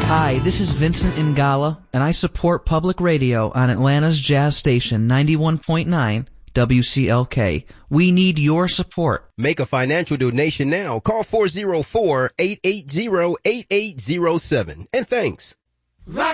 Hi, this is Vincent Ingala, and I support public radio on Atlanta's Jazz Station 91.9 WCLK. We need your support. Make a financial donation now. Call 404-880-8807. And thanks.